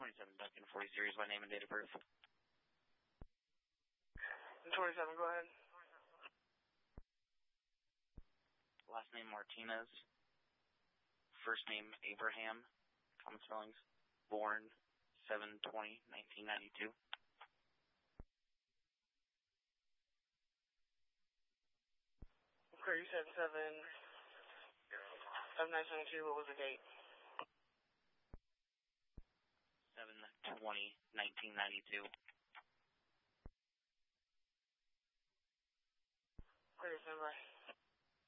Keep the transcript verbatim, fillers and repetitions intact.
twenty-seven Duncan forty series by name and date of birth. twenty-seven, go ahead. Last name Martinez. First name Abraham. Common spellings. Born seven twenty nineteen ninety-two. Okay, you said seven, seven nineteen ninety-two. What was the date? seven twenty nineteen ninety-two.